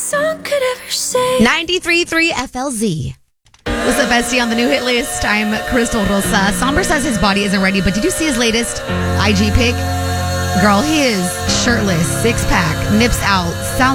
song could ever say. 93.3 FLZ. What's up, bestie? On the new hit list, I'm Crystal Rosa. Somber says his body isn't ready, but did you see his latest IG pic? Girl, he is shirtless, six-pack, nips out. Sounds